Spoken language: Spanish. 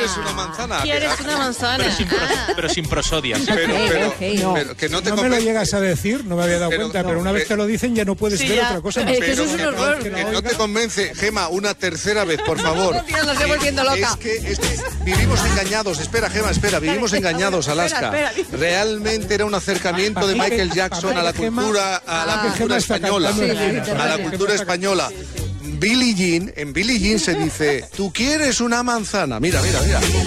¿Quieres una manzana? ¿Quieres una manzana? Pero sin prosodias. Pero que no te me lo llegas a decir, no me había dado cuenta, pero una vez te lo dicen ya no puedes ver otra cosa. Es que eso es un horror. Que no te convence, Gema, una tercera vez, por favor. Nos estoy volviendo loca. Es que vivimos engañados. Espera, Gema, vivimos engañados, Alaska. Realmente era un acercamiento de Michael Jackson a la cultura española. A la cultura española. En Billie Jean se dice, ¿tú quieres una manzana? Mira.